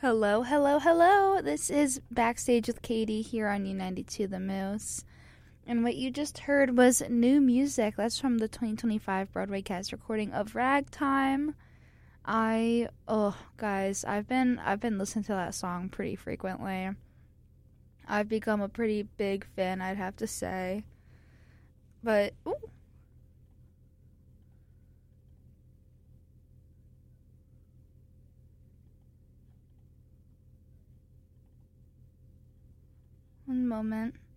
Hello, hello, hello. This is Backstage with Katie here on U92 The Moose. And what you just heard was new music. That's from the 2025 Broadway cast recording of Ragtime. Guys, I've been listening to that song pretty frequently. I've become a pretty big fan, I'd have to say. But ooh, one moment.